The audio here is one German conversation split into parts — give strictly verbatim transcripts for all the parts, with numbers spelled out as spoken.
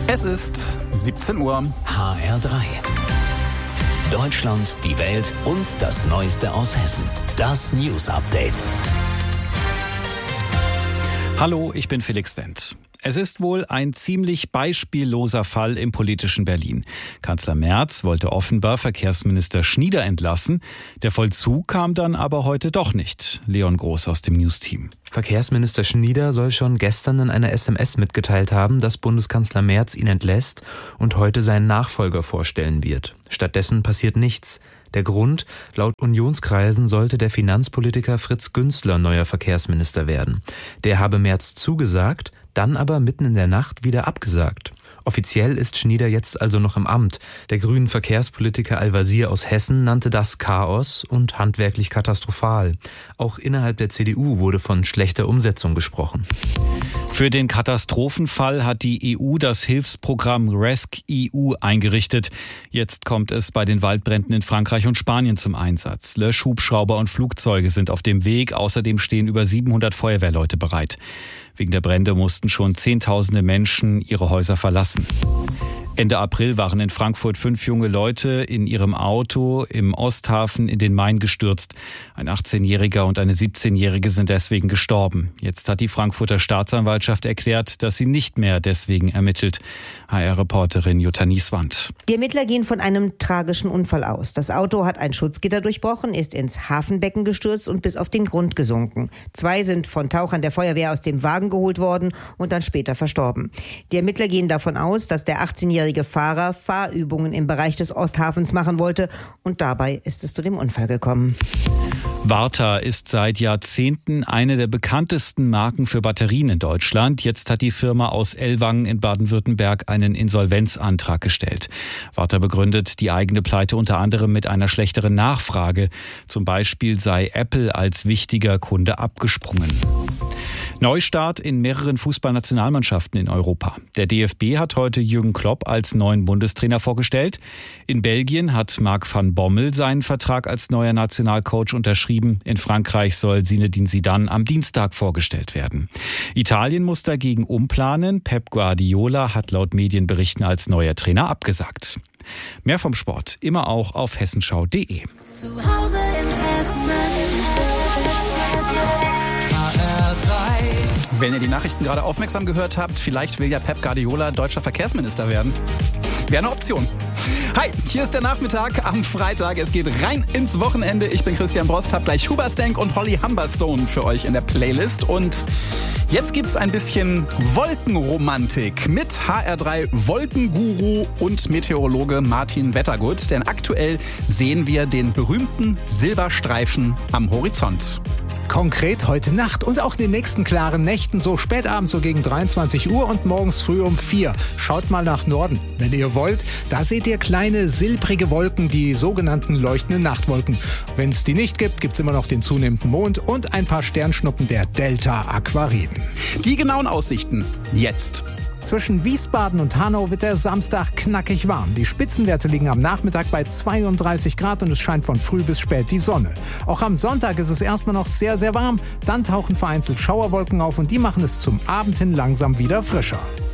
Es ist siebzehn Uhr. H R drei. Deutschland, die Welt und das Neueste aus Hessen. Das News Update. Hallo, ich bin Felix Wendt. Es ist wohl ein ziemlich beispielloser Fall im politischen Berlin. Kanzler Merz wollte offenbar Verkehrsminister Schnieder entlassen. Der Vollzug kam dann aber heute doch nicht. Leon Groß aus dem News-Team. Verkehrsminister Schnieder soll schon gestern in einer S M S mitgeteilt haben, dass Bundeskanzler Merz ihn entlässt und heute seinen Nachfolger vorstellen wird. Stattdessen passiert nichts. Der Grund: Laut Unionskreisen sollte der Finanzpolitiker Fritz Günzler neuer Verkehrsminister werden. Der habe Merz zugesagt, dann aber mitten in der Nacht wieder abgesagt. Offiziell ist Schnieder jetzt also noch im Amt. Der grünen Verkehrspolitiker Al-Wazir aus Hessen nannte das Chaos und handwerklich katastrophal. Auch innerhalb der C D U wurde von schlechter Umsetzung gesprochen. Für den Katastrophenfall hat die E U das Hilfsprogramm rescEU eingerichtet. Jetzt kommt es bei den Waldbränden in Frankreich und Spanien zum Einsatz. Löschhubschrauber und Flugzeuge sind auf dem Weg. Außerdem stehen über siebenhundert Feuerwehrleute bereit. Wegen der Brände mussten schon Zehntausende Menschen ihre Häuser verlassen. Ende April waren in Frankfurt fünf junge Leute in ihrem Auto im Osthafen in den Main gestürzt. Ein achtzehnjähriger und eine siebzehnjährige sind deswegen gestorben. Jetzt hat die Frankfurter Staatsanwaltschaft erklärt, dass sie nicht mehr deswegen ermittelt. H R-Reporterin Jutta Nieswand. Die Ermittler gehen von einem tragischen Unfall aus. Das Auto hat ein Schutzgitter durchbrochen, ist ins Hafenbecken gestürzt und bis auf den Grund gesunken. Zwei sind von Tauchern der Feuerwehr aus dem Wagen geholt worden und dann später verstorben. Die Ermittler gehen davon aus, dass der achtzehnjährige Fahrer Fahrübungen im Bereich des Osthafens machen wollte und dabei ist es zu dem Unfall gekommen. Varta ist seit Jahrzehnten eine der bekanntesten Marken für Batterien in Deutschland. Jetzt hat die Firma aus Ellwangen in Baden-Württemberg einen Insolvenzantrag gestellt. Varta begründet die eigene Pleite unter anderem mit einer schlechteren Nachfrage. Zum Beispiel sei Apple als wichtiger Kunde abgesprungen. Neustart in mehreren Fußballnationalmannschaften in Europa. Der D F B hat heute Jürgen Klopp als neuen Bundestrainer vorgestellt. In Belgien hat Marc van Bommel seinen Vertrag als neuer Nationalcoach unterschrieben. In Frankreich soll Zinedine Zidane am Dienstag vorgestellt werden. Italien muss dagegen umplanen. Pep Guardiola hat laut Medienberichten als neuer Trainer abgesagt. Mehr vom Sport immer auch auf hessenschau punkt de. Zu Hause in Hessen. Wenn ihr die Nachrichten gerade aufmerksam gehört habt, vielleicht will ja Pep Guardiola deutscher Verkehrsminister werden. Wäre eine Option. Hi, hier ist der Nachmittag am Freitag. Es geht rein ins Wochenende. Ich bin Christian Brost, hab gleich Huberstank und Holly Humberstone für euch in der Playlist. Und jetzt gibt's ein bisschen Wolkenromantik mit H R drei Wolkenguru und Meteorologe Martin Wettergut. Denn aktuell sehen wir den berühmten Silberstreifen am Horizont. Konkret heute Nacht und auch in den nächsten klaren Nächten, so spät abends, so gegen dreiundzwanzig Uhr und morgens früh um vier. Schaut mal nach Norden, wenn ihr wollt. Da seht ihr kleine silbrige Wolken, die sogenannten leuchtenden Nachtwolken. Wenn es die nicht gibt, gibt es immer noch den zunehmenden Mond und ein paar Sternschnuppen der Delta-Aquariden. Die genauen Aussichten jetzt. Zwischen Wiesbaden und Hanau wird der Samstag knackig warm. Die Spitzenwerte liegen am Nachmittag bei zweiunddreißig Grad und es scheint von früh bis spät die Sonne. Auch am Sonntag ist es erstmal noch sehr, sehr warm. Dann tauchen vereinzelt Schauerwolken auf und die machen es zum Abend hin langsam wieder frischer.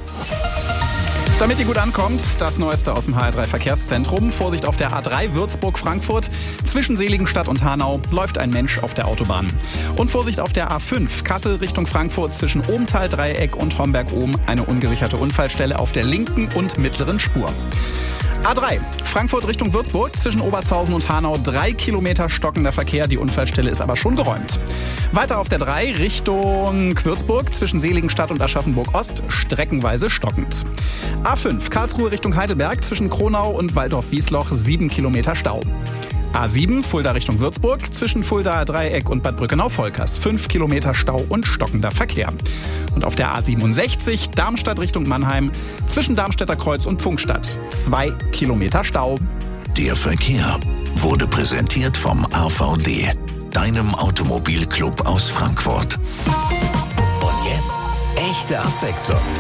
Damit ihr gut ankommt, das Neueste aus dem H R drei Verkehrszentrum. Vorsicht auf der A drei Würzburg-Frankfurt. Zwischen Seligenstadt und Hanau läuft ein Mensch auf der Autobahn. Und Vorsicht auf der A fünf Kassel Richtung Frankfurt zwischen Ohmtal-Dreieck und Homberg-Ohm. Eine ungesicherte Unfallstelle auf der linken und mittleren Spur. A drei Frankfurt Richtung Würzburg zwischen Obertshausen und Hanau. Drei Kilometer stockender Verkehr. Die Unfallstelle ist aber schon geräumt. Weiter auf der drei Richtung Würzburg zwischen Seligenstadt und Aschaffenburg-Ost. Streckenweise stockend. A fünf Karlsruhe Richtung Heidelberg zwischen Kronau und Waldorf-Wiesloch. Sieben Kilometer Stau. A sieben Fulda Richtung Würzburg zwischen Fuldaer Dreieck und Bad Brückenau-Volkers. Fünf Kilometer Stau und stockender Verkehr. Und auf der A siebenundsechzig Darmstadt Richtung Mannheim zwischen Darmstädter Kreuz und Pfungstadt. Zwei Kilometer Stau. Der Verkehr wurde präsentiert vom A V D, deinem Automobilclub aus Frankfurt. Und jetzt echte Abwechslung.